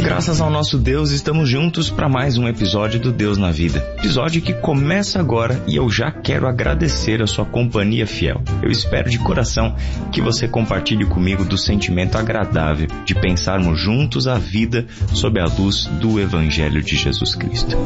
Graças ao nosso Deus, estamos juntos para mais um episódio do Deus na Vida. Episódio que começa agora e eu já quero agradecer a sua companhia fiel. Eu espero de coração que você compartilhe comigo do sentimento agradável de pensarmos juntos a vida sob a luz do Evangelho de Jesus Cristo.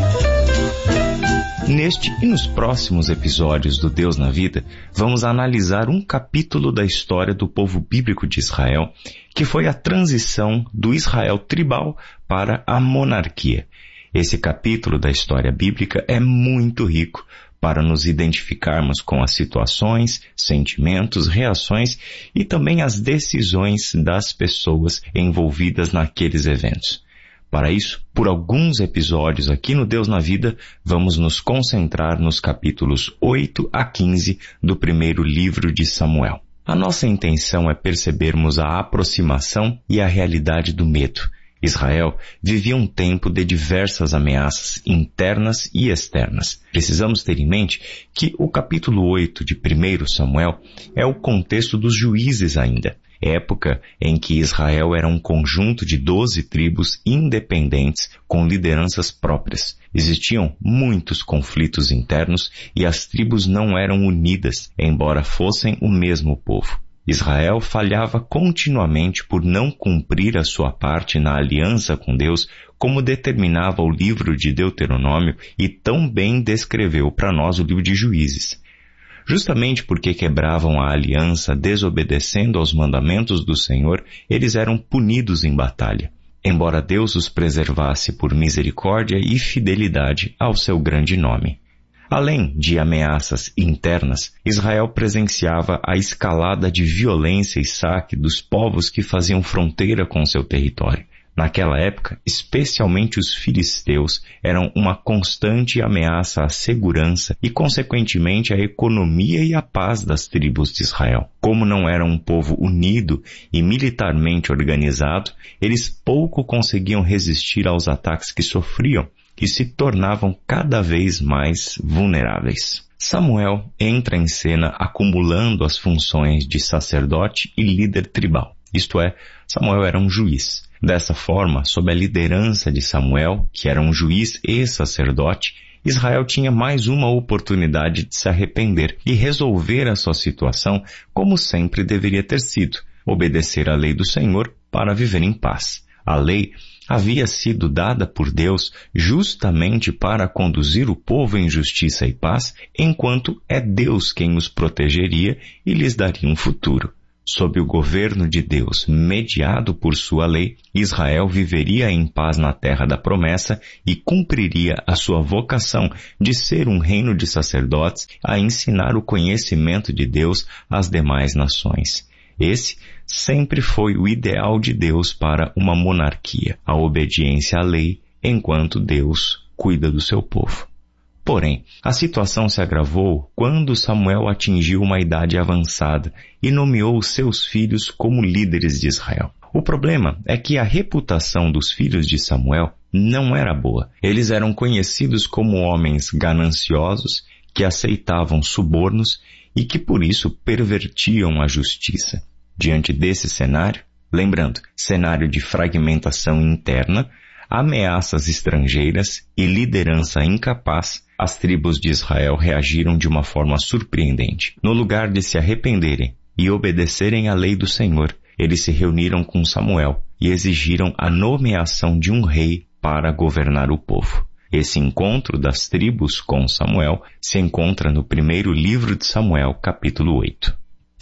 Neste e nos próximos episódios do Deus na Vida, vamos analisar um capítulo da história do povo bíblico de Israel, que foi a transição do Israel tribal para a monarquia. Esse capítulo da história bíblica é muito rico para nos identificarmos com as situações, sentimentos, reações e também as decisões das pessoas envolvidas naqueles eventos. Para isso, por alguns episódios aqui no Deus na Vida, vamos nos concentrar nos capítulos 8 a 15 do primeiro livro de Samuel. A nossa intenção é percebermos a aproximação e a realidade do medo. Israel vivia um tempo de diversas ameaças internas e externas. Precisamos ter em mente que o capítulo 8 de 1 Samuel é o contexto dos juízes ainda. Época em que Israel era um conjunto de 12 tribos independentes com lideranças próprias. Existiam muitos conflitos internos e as tribos não eram unidas, embora fossem o mesmo povo. Israel falhava continuamente por não cumprir a sua parte na aliança com Deus, como determinava o livro de Deuteronômio e tão bem descreveu para nós o livro de Juízes. Justamente porque quebravam a aliança desobedecendo aos mandamentos do Senhor, eles eram punidos em batalha, embora Deus os preservasse por misericórdia e fidelidade ao seu grande nome. Além de ameaças internas, Israel presenciava a escalada de violência e saque dos povos que faziam fronteira com seu território. Naquela época, especialmente os filisteus eram uma constante ameaça à segurança e, consequentemente, à economia e à paz das tribos de Israel. Como não eram um povo unido e militarmente organizado, eles pouco conseguiam resistir aos ataques que sofriam e se tornavam cada vez mais vulneráveis. Samuel entra em cena acumulando as funções de sacerdote e líder tribal. Isto é, Samuel era um juiz. Dessa forma, sob a liderança de Samuel, que era um juiz e sacerdote, Israel tinha mais uma oportunidade de se arrepender e resolver a sua situação como sempre deveria ter sido, obedecer à lei do Senhor para viver em paz. A lei havia sido dada por Deus justamente para conduzir o povo em justiça e paz, enquanto é Deus quem os protegeria e lhes daria um futuro. Sob o governo de Deus, mediado por sua lei, Israel viveria em paz na terra da promessa e cumpriria a sua vocação de ser um reino de sacerdotes a ensinar o conhecimento de Deus às demais nações. Esse sempre foi o ideal de Deus para uma monarquia, a obediência à lei, enquanto Deus cuida do seu povo. Porém, a situação se agravou quando Samuel atingiu uma idade avançada e nomeou seus filhos como líderes de Israel. O problema é que a reputação dos filhos de Samuel não era boa. Eles eram conhecidos como homens gananciosos que aceitavam subornos e que por isso pervertiam a justiça. Diante desse cenário, lembrando, cenário de fragmentação interna, ameaças estrangeiras e liderança incapaz, as tribos de Israel reagiram de uma forma surpreendente. No lugar de se arrependerem e obedecerem à lei do Senhor, eles se reuniram com Samuel e exigiram a nomeação de um rei para governar o povo. Esse encontro das tribos com Samuel se encontra no primeiro livro de Samuel, capítulo 8.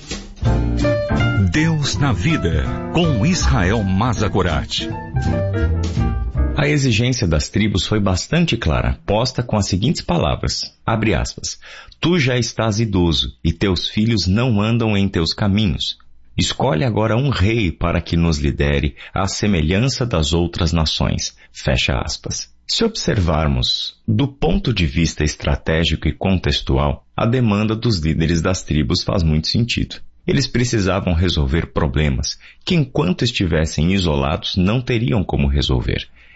Deus na Vida, com Israel Mazagorat. A exigência das tribos foi bastante clara, posta com as seguintes palavras, abre aspas, tu já estás idoso e teus filhos não andam em teus caminhos. Escolhe agora um rei para que nos lidere à semelhança das outras nações. Fecha aspas. Se observarmos do ponto de vista estratégico e contextual, a demanda dos líderes das tribos faz muito sentido. Eles precisavam resolver problemas que, enquanto estivessem isolados, não teriam como resolver.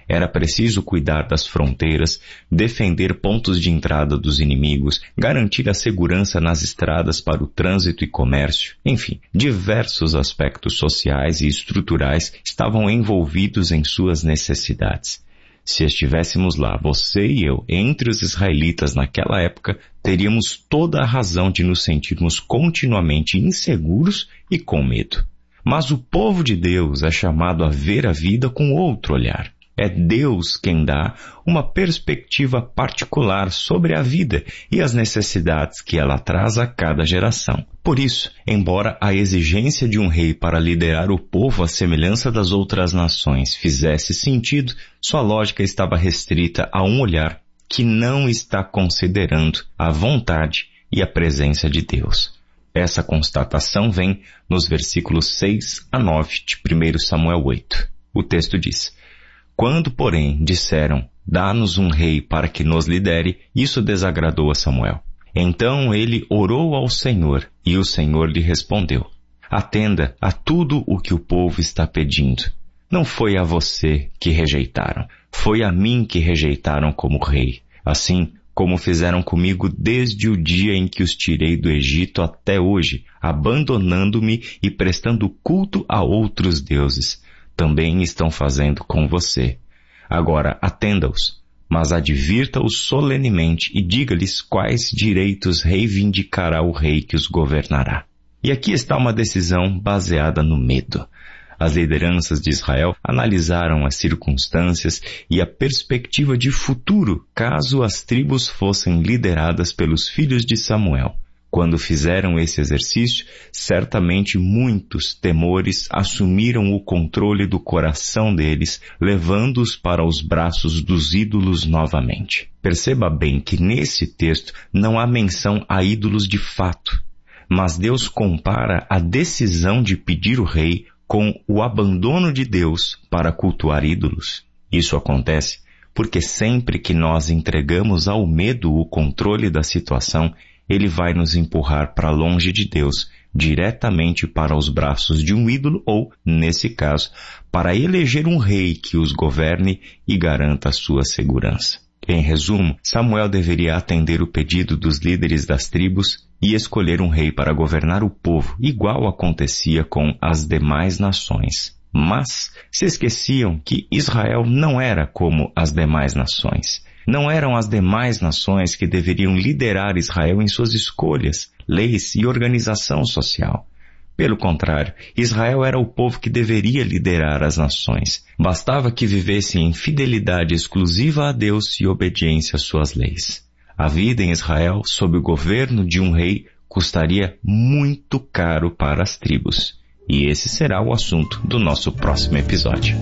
Era preciso cuidar das fronteiras, defender pontos de entrada dos inimigos, garantir a segurança nas estradas para o trânsito e comércio. Enfim, diversos aspectos sociais e estruturais estavam envolvidos em suas necessidades. Se estivéssemos lá, você e eu, entre os israelitas naquela época, teríamos toda a razão de nos sentirmos continuamente inseguros e com medo. Mas o povo de Deus é chamado a ver a vida com outro olhar. É Deus quem dá uma perspectiva particular sobre a vida e as necessidades que ela traz a cada geração. Por isso, embora a exigência de um rei para liderar o povo à semelhança das outras nações fizesse sentido, sua lógica estava restrita a um olhar que não está considerando a vontade e a presença de Deus. Essa constatação vem nos versículos 6 a 9 de 1 Samuel 8. O texto diz: Quando, porém, disseram, dá-nos um rei para que nos lidere, isso desagradou a Samuel. Então ele orou ao Senhor, e o Senhor lhe respondeu: Atenda a tudo o que o povo está pedindo. Não foi a você que rejeitaram, foi a mim que rejeitaram como rei. Assim como fizeram comigo desde o dia em que os tirei do Egito até hoje, abandonando-me e prestando culto a outros deuses. Também estão fazendo com você. Agora atenda-os, mas advirta-os solenemente e diga-lhes quais direitos reivindicará o rei que os governará. E aqui está uma decisão baseada no medo. As lideranças de Israel analisaram as circunstâncias e a perspectiva de futuro caso as tribos fossem lideradas pelos filhos de Samuel. Quando fizeram esse exercício, certamente muitos temores assumiram o controle do coração deles, levando-os para os braços dos ídolos novamente. Perceba bem que nesse texto não há menção a ídolos de fato, mas Deus compara a decisão de pedir o rei com o abandono de Deus para cultuar ídolos. Isso acontece porque sempre que nós entregamos ao medo o controle da situação, ele vai nos empurrar para longe de Deus, diretamente para os braços de um ídolo ou, nesse caso, para eleger um rei que os governe e garanta a sua segurança. Em resumo, Samuel deveria atender o pedido dos líderes das tribos e escolher um rei para governar o povo, igual acontecia com as demais nações. Mas se esqueciam que Israel não era como as demais nações. Não eram as demais nações que deveriam liderar Israel em suas escolhas, leis e organização social. Pelo contrário, Israel era o povo que deveria liderar as nações. Bastava que vivessem em fidelidade exclusiva a Deus e obediência às suas leis. A vida em Israel, sob o governo de um rei, custaria muito caro para as tribos. E esse será o assunto do nosso próximo episódio.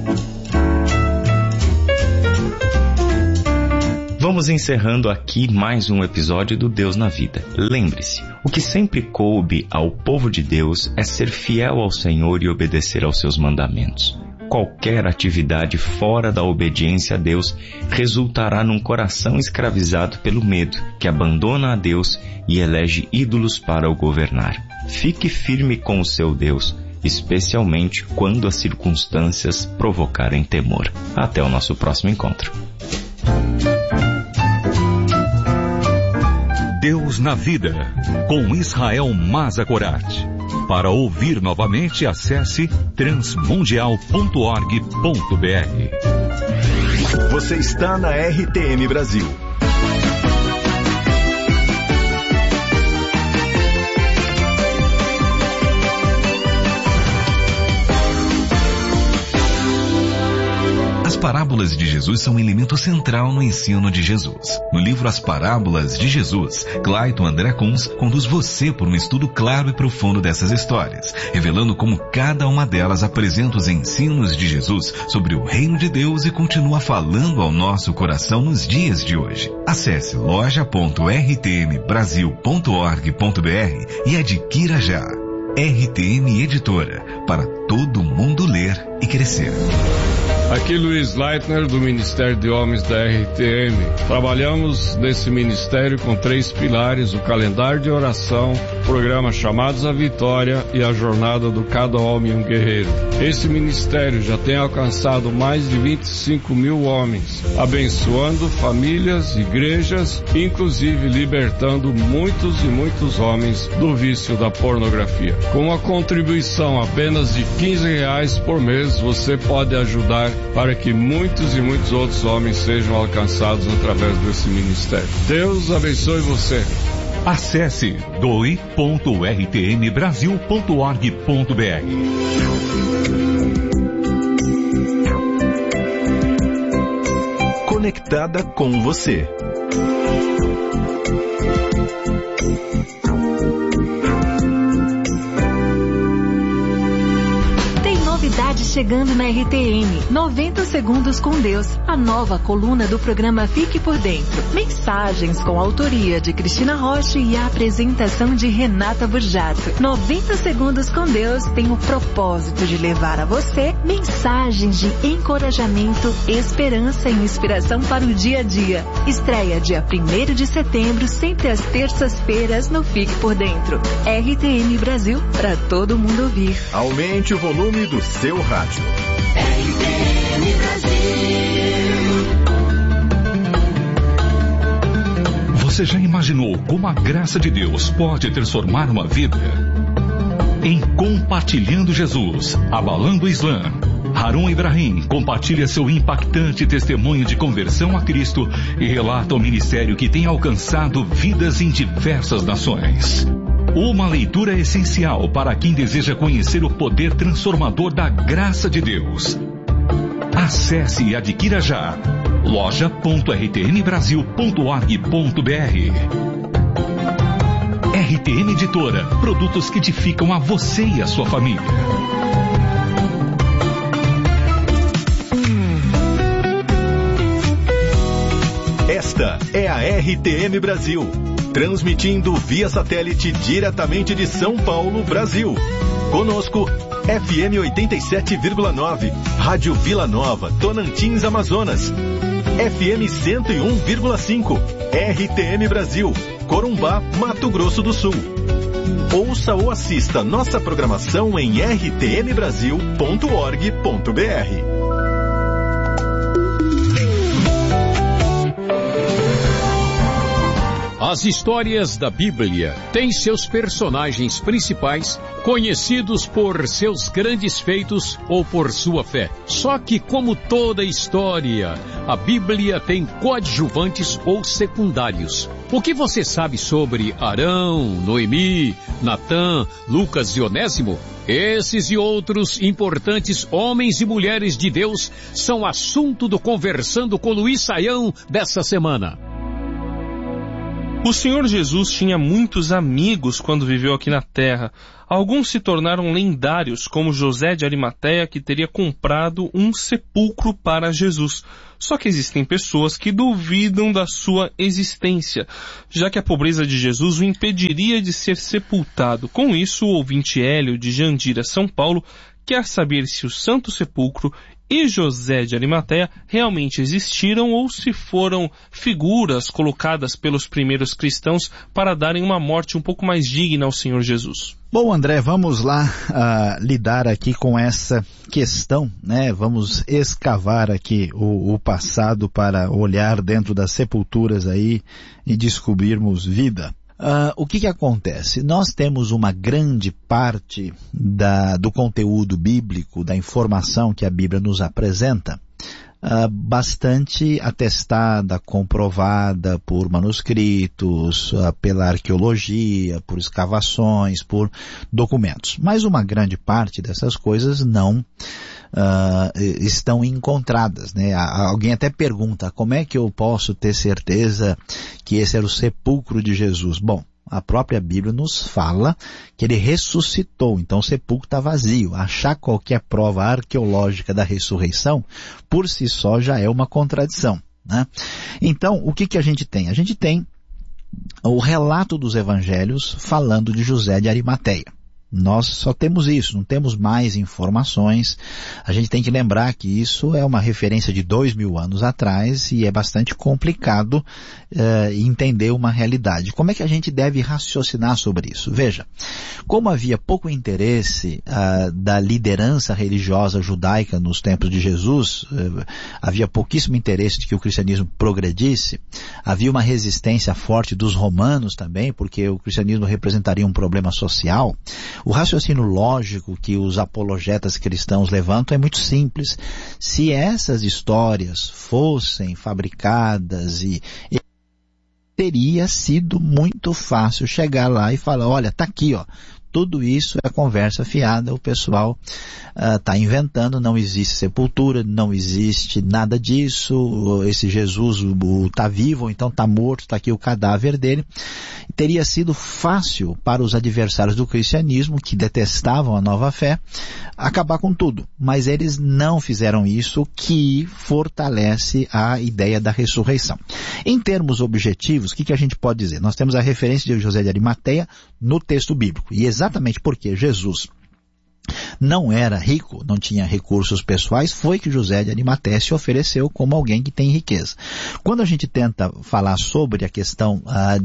Vamos encerrando aqui mais um episódio do Deus na Vida. Lembre-se, o que sempre coube ao povo de Deus é ser fiel ao Senhor e obedecer aos seus mandamentos. Qualquer atividade fora da obediência a Deus resultará num coração escravizado pelo medo, que abandona a Deus e elege ídolos para o governar. Fique firme com o seu Deus, especialmente quando as circunstâncias provocarem temor. Até o nosso próximo encontro. Deus na Vida, com Israel Mazakorat. Para ouvir novamente, acesse transmundial.org.br. Você está na RTM Brasil. As parábolas de Jesus são um elemento central no ensino de Jesus. No livro As Parábolas de Jesus, Clayton André Kunz conduz você por um estudo claro e profundo dessas histórias, revelando como cada uma delas apresenta os ensinos de Jesus sobre o reino de Deus e continua falando ao nosso coração nos dias de hoje. Acesse loja.rtmbrasil.org.br e adquira já. RTM Editora, para todo mundo ler e crescer. Aqui Luiz Leitner, do Ministério de Homens da RTM. Trabalhamos nesse ministério com 3 pilares: o calendário de oração, programa Chamados à Vitória e a Jornada do Cada Homem um Guerreiro. Esse ministério já tem alcançado mais de 25 mil homens, abençoando famílias, igrejas, inclusive libertando muitos e muitos homens do vício da pornografia. Com uma contribuição apenas de R$15 por mês, você pode ajudar para que muitos e muitos outros homens sejam alcançados através desse ministério. Deus abençoe você. Acesse doe.rtmbrasil.org.br. Conectada com você. Chegando na RTM, 90 Segundos com Deus, a nova coluna do programa Fique por Dentro. Mensagens com a autoria de Cristina Rocha e a apresentação de Renata Burjato. 90 Segundos com Deus tem o propósito de levar a você mensagens de encorajamento, esperança e inspiração para o dia a dia. Estreia dia 1º de setembro, sempre às terças-feiras no Fique por Dentro. RTM Brasil, para todo mundo ouvir. Aumente o volume do seu rádio. RTM Brasil. Você já imaginou como a graça de Deus pode transformar uma vida? Em Compartilhando Jesus, Abalando o Islã, Harun Ibrahim compartilha seu impactante testemunho de conversão a Cristo e relata o ministério que tem alcançado vidas em diversas nações. Uma leitura essencial para quem deseja conhecer o poder transformador da graça de Deus. Acesse e adquira já loja.rtmbrasil.org.br. RTM Editora, produtos que edificam a você e a sua família. Esta é a RTM Brasil, transmitindo via satélite diretamente de São Paulo, Brasil. Conosco, FM 87,9, Rádio Vila Nova, Tonantins, Amazonas. FM 101,5, RTM Brasil, Corumbá, Mato Grosso do Sul. Ouça ou assista nossa programação em rtmbrasil.org.br. As histórias da Bíblia têm seus personagens principais conhecidos por seus grandes feitos ou por sua fé. Só que, como toda história, a Bíblia tem coadjuvantes ou secundários. O que você sabe sobre Arão, Noemi, Natã, Lucas e Onésimo? Esses e outros importantes homens e mulheres de Deus são assunto do Conversando com Luiz Saião dessa semana. O Senhor Jesus tinha muitos amigos quando viveu aqui na Terra. Alguns se tornaram lendários, como José de Arimateia, que teria comprado um sepulcro para Jesus. Só que existem pessoas que duvidam da sua existência, já que a pobreza de Jesus o impediria de ser sepultado. Com isso, o ouvinte Hélio, de Jandira, São Paulo, quer saber se o Santo Sepulcro e José de Arimateia realmente existiram ou se foram figuras colocadas pelos primeiros cristãos para darem uma morte um pouco mais digna ao Senhor Jesus. Bom, André, vamos lá lidar aqui com essa questão, né? Vamos escavar aqui o passado para olhar dentro das sepulturas aí e descobrirmos vida. O que acontece? Nós temos uma grande parte do conteúdo bíblico, da informação que a Bíblia nos apresenta, bastante atestada, comprovada por manuscritos, pela arqueologia, por escavações, por documentos. Mas uma grande parte dessas coisas não estão encontradas, né? Alguém até pergunta, como é que eu posso ter certeza que esse era o sepulcro de Jesus? Bom, a própria Bíblia nos fala que ele ressuscitou, então o sepulcro está vazio. Achar qualquer prova arqueológica da ressurreição, por si só, já é uma contradição, né? Então, o que a gente tem? A gente tem o relato dos evangelhos falando de José de Arimateia. Nós só temos isso, não temos mais informações. A gente tem que lembrar que isso é uma referência de 2000 anos atrás e é bastante complicado entender uma realidade. Como é que a gente deve raciocinar sobre isso? Veja, como havia pouco interesse da liderança religiosa judaica nos tempos de Jesus, havia pouquíssimo interesse de que o cristianismo progredisse, havia uma resistência forte dos romanos também, porque o cristianismo representaria um problema social. O raciocínio lógico que os apologetas cristãos levantam é muito simples. Se essas histórias fossem fabricadas teria sido muito fácil chegar lá e falar, olha, tá aqui, ó. Tudo isso é conversa fiada, o pessoal está inventando, não existe sepultura, não existe nada disso, esse Jesus está vivo, ou então está morto, está aqui o cadáver dele. E teria sido fácil para os adversários do cristianismo, que detestavam a nova fé, acabar com tudo. Mas eles não fizeram isso, que fortalece a ideia da ressurreição. Em termos objetivos, o que a gente pode dizer? Nós temos a referência de José de Arimateia no texto bíblico, e exatamente porque Jesus não era rico, não tinha recursos pessoais, foi que José de Arimateia se ofereceu como alguém que tem riqueza. Quando a gente tenta falar sobre a questão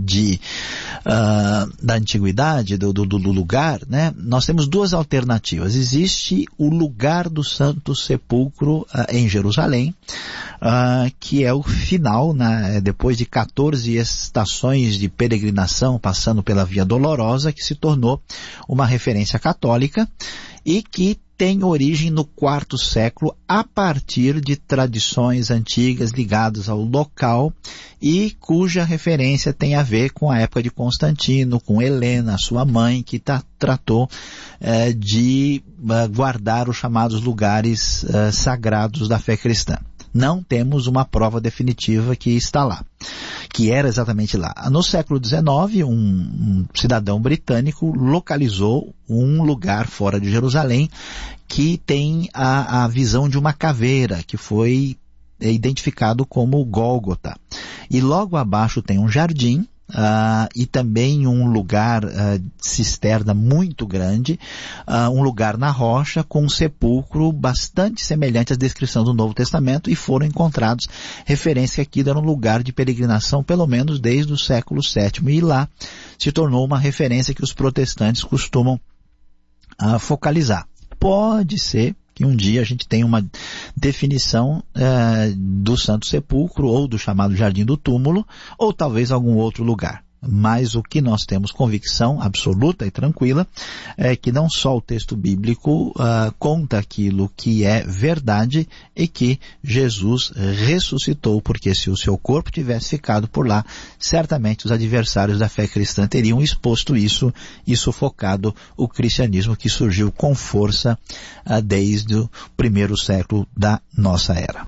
da antiguidade, do lugar, né, nós temos duas alternativas. Existe o lugar do Santo Sepulcro em Jerusalém, que é o final, né, depois de 14 estações de peregrinação, passando pela Via Dolorosa, que se tornou uma referência católica, e que tem origem no IV século a partir de tradições antigas ligadas ao local e cuja referência tem a ver com a época de Constantino, com Helena, sua mãe, que tratou de guardar os chamados lugares sagrados da fé cristã. Não temos uma prova definitiva que está lá, que era exatamente lá. No século XIX, um cidadão britânico localizou um lugar fora de Jerusalém que tem a visão de uma caveira, que foi identificado como Gólgota. E logo abaixo tem um jardim, e também um lugar cisterna muito grande, um lugar na rocha com um sepulcro bastante semelhante à descrição do Novo Testamento, e foram encontrados referências que aquilo era um lugar de peregrinação pelo menos desde o século VII, e lá se tornou uma referência que os protestantes costumam focalizar. Pode ser que um dia a gente tenha uma definição do Santo Sepulcro, ou do chamado Jardim do Túmulo, ou talvez algum outro lugar. Mas o que nós temos convicção absoluta e tranquila é que não só o texto bíblico conta aquilo que é verdade, e que Jesus ressuscitou, porque se o seu corpo tivesse ficado por lá, certamente os adversários da fé cristã teriam exposto isso e sufocado o cristianismo, que surgiu com força desde o primeiro século da nossa era.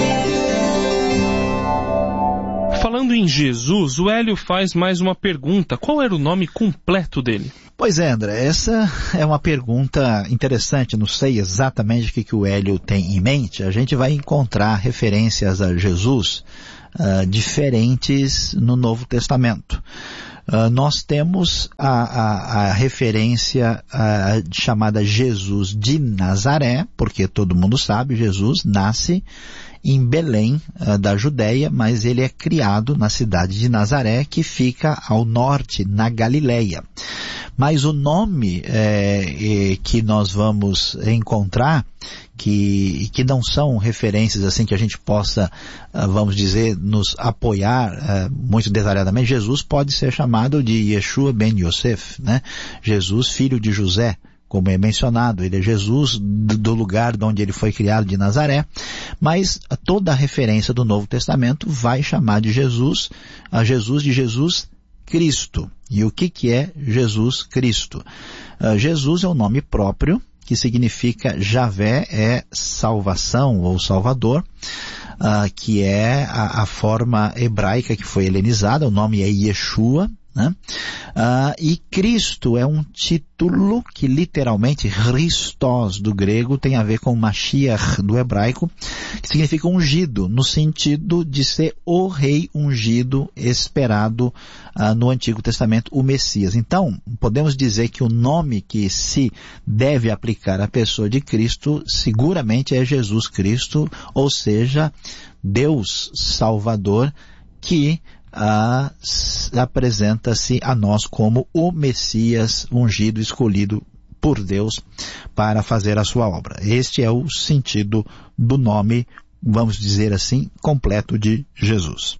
Falando em Jesus, o Hélio faz mais uma pergunta. Qual era o nome completo dele? Pois é, André, essa é uma pergunta interessante. Não sei exatamente o que o Hélio tem em mente. A gente vai encontrar referências a Jesus diferentes no Novo Testamento. Nós temos a referência chamada Jesus de Nazaré, porque todo mundo sabe, Jesus nasce em Belém, da Judéia, mas ele é criado na cidade de Nazaré, que fica ao norte, na Galileia. Mas o nome que nós vamos encontrar, que não são referências assim que a gente possa, vamos dizer, nos apoiar muito detalhadamente, Jesus pode ser chamado de Yeshua ben Yosef, né? Jesus, filho de José, como é mencionado. Ele é Jesus do lugar de onde ele foi criado, de Nazaré, mas toda a referência do Novo Testamento vai chamar de Jesus, a Jesus de Jesus Cristo. E o que é Jesus Cristo? Jesus é um nome próprio, que significa Javé é salvação ou salvador, que é a forma hebraica que foi helenizada. O nome é Yeshua, né? E Cristo é um título que literalmente, Christos do grego, tem a ver com Mashiach do hebraico, que significa ungido, no sentido de ser o rei ungido esperado no Antigo Testamento, o Messias. Então, podemos dizer que o nome que se deve aplicar à pessoa de Cristo seguramente é Jesus Cristo, ou seja, Deus Salvador, que apresenta-se a nós como o Messias ungido, escolhido por Deus para fazer a sua obra. Este é o sentido do nome, vamos dizer assim, completo de Jesus.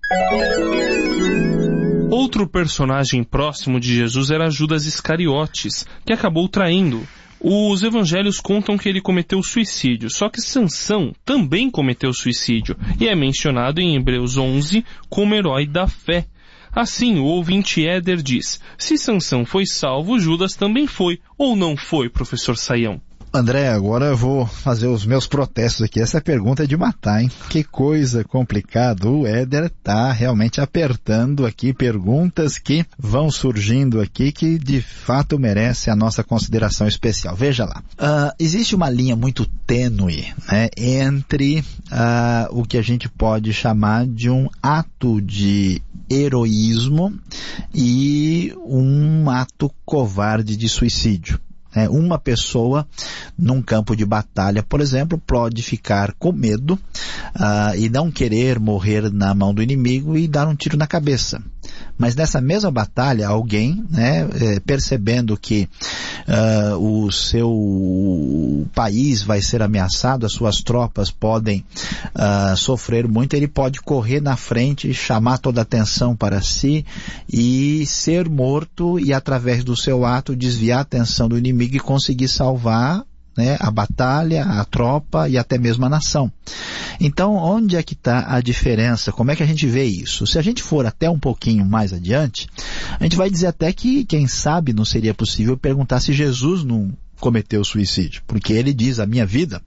Outro personagem próximo de Jesus era Judas Iscariotes, que acabou traindo. Os evangelhos contam que ele cometeu suicídio, só que Sansão também cometeu suicídio e é mencionado em Hebreus 11 como herói da fé. Assim, o ouvinte Éder diz: se Sansão foi salvo, Judas também foi, ou não foi, professor Saião? André, agora eu vou fazer os meus protestos aqui. Essa pergunta é de matar, hein? Que coisa complicada. O Éder tá realmente apertando aqui perguntas que vão surgindo aqui que de fato merece a nossa consideração especial. Veja lá. Existe uma linha muito tênue, né, entre o que a gente pode chamar de um ato de heroísmo e um ato covarde de suicídio. Uma pessoa num campo de batalha, por exemplo, pode ficar com medo e não querer morrer na mão do inimigo e dar um tiro na cabeça. Mas nessa mesma batalha, alguém, percebendo que o seu país vai ser ameaçado, as suas tropas podem sofrer muito, ele pode correr na frente, chamar toda a atenção para si e ser morto e, através do seu ato, desviar a atenção do inimigo e conseguir salvar a batalha, a tropa e até mesmo a nação. Então, onde é que está a diferença? Como é que a gente vê isso? Se a gente for até um pouquinho mais adiante, a gente vai dizer até que, quem sabe, não seria possível perguntar se Jesus não cometeu suicídio, porque ele diz: a minha vida,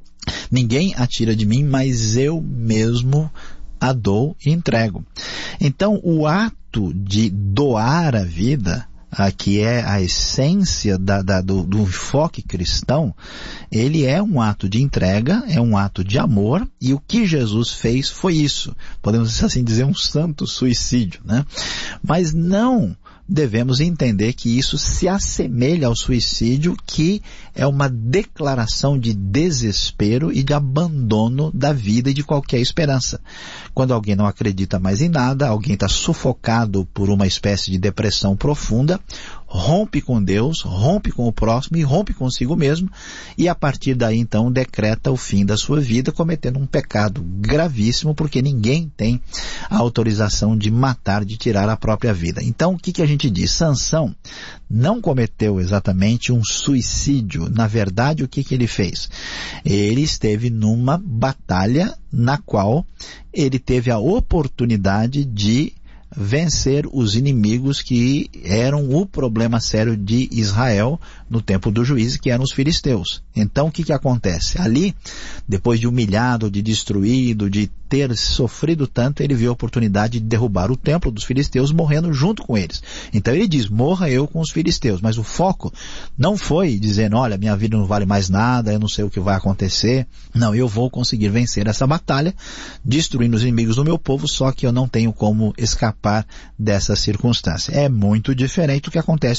ninguém a tira de mim, mas eu mesmo a dou e entrego. Então, o ato de doar a vida, que é a essência do enfoque cristão, ele é um ato de entrega, é um ato de amor, e o que Jesus fez foi isso. Podemos assim dizer, um santo suicídio, né? Mas não devemos entender que isso se assemelha ao suicídio, que é uma declaração de desespero e de abandono da vida e de qualquer esperança. Quando alguém não acredita mais em nada, alguém está sufocado por uma espécie de depressão profunda, rompe com Deus, rompe com o próximo e rompe consigo mesmo, e a partir daí então decreta o fim da sua vida, cometendo um pecado gravíssimo, porque ninguém tem a autorização de matar, de tirar a própria vida. Então o que a gente diz? Sansão não cometeu exatamente um suicídio. Na verdade, o que ele fez? Ele esteve numa batalha na qual ele teve a oportunidade de vencer os inimigos que eram o problema sério de Israel no tempo do juízo, que eram os filisteus. Então o que acontece? Ali, depois de humilhado, de destruído, de ter sofrido tanto, ele viu a oportunidade de derrubar o templo dos filisteus, morrendo junto com eles. Então ele diz: morra eu com os filisteus. Mas o foco não foi dizendo: olha, minha vida não vale mais nada, eu não sei o que vai acontecer. Não, eu vou conseguir vencer essa batalha, destruindo os inimigos do meu povo, só que eu não tenho como escapar dessa circunstância. É muito diferente do que acontece